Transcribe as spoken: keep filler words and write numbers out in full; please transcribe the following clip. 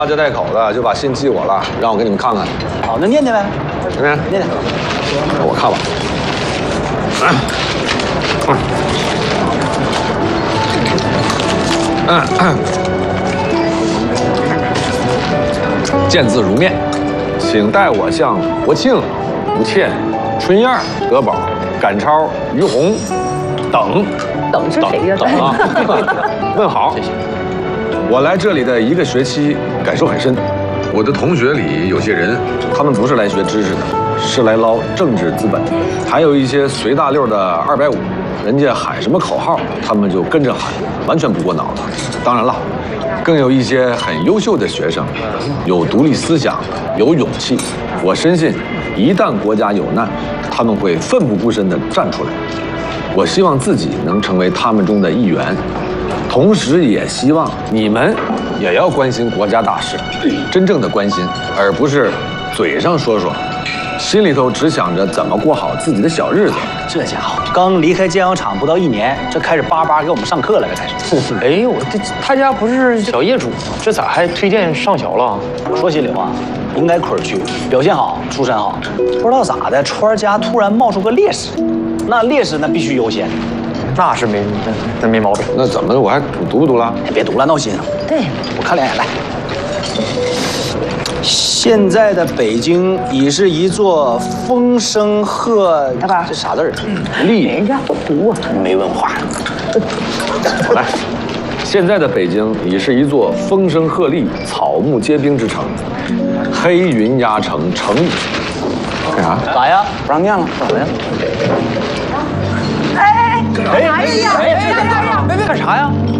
拉家带口的就把信寄我了，让我给你们看看。 好，那念念呗， 怎么样？ 念念。 我看吧。嗯嗯。见字如面，请代我向国庆、吴倩、春燕、德宝、赶超、于红等等是谁呀？ 等啊问好。谢谢。我来这里的一个学期，感受很深。我的同学里有些人，他们不是来学知识的，是来捞政治资本。还有一些随大溜的二百五，人家喊什么口号，他们就跟着喊，完全不过脑子。当然了，更有一些很优秀的学生，有独立思想，有勇气。我深信，一旦国家有难，他们会奋不顾身地站出来。我希望自己能成为他们中的一员。同时也希望你们也要关心国家大事，真正的关心，而不是嘴上说说，心里头只想着怎么过好自己的小日子。 这家伙刚离开煎药厂不到一年，这开始叭叭给我们上课了，这开始。 哎，我这他家不是小业主吗？这咋还推荐上学了？ 说心里话，应该坤儿去，表现好，出身好。不知道咋的，川家突然冒出个烈士，那烈士那必须优先。 那是没那那没毛病。 那怎么我还读不读了？ 哎，别读了，闹心啊！ 对， 我看两眼来。现在的北京已是一座风声鹤， 大爸这啥字儿？ 立人家读啊， 没文化。 好来，现在的北京已是一座风声鹤唳、草木皆兵之城，黑云压城，城里干啥？ 咋呀？不让念了？咋的呀？ 哎哎哎，干啥呀？ 哎哎哎，别别干啥呀？